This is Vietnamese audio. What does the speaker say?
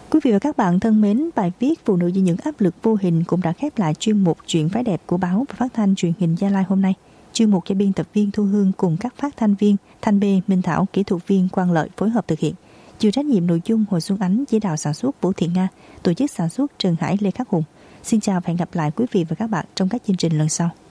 Quý vị và các bạn thân mến, bài viết Phụ nữ với những áp lực vô hình cũng đã khép lại chuyên mục Chuyện phái đẹp của báo và phát thanh truyền hình Gia Lai hôm nay. Chuyên mục do biên tập viên Thu Hương cùng các phát thanh viên Thanh Bê, Minh Thảo, kỹ thuật viên Quang Lợi phối hợp thực hiện. Chịu trách nhiệm nội dung Hồ Xuân Ánh, chỉ đạo sản xuất Vũ Thị Nga, tổ chức sản xuất Trần Hải, Lê Khắc Hùng. Xin chào và hẹn gặp lại quý vị và các bạn trong các chương trình lần sau.